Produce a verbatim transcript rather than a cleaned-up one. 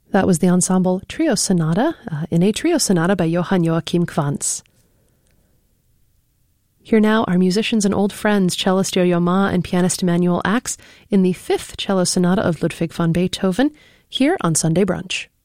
That was the ensemble Trio Sonata uh, in a Trio Sonata by Johann Joachim Quantz. Here now are musicians and old friends, cellist Yo-Yo Ma and pianist Emanuel Ax, in the fifth cello sonata of Ludwig van Beethoven, here on Sunday Brunch.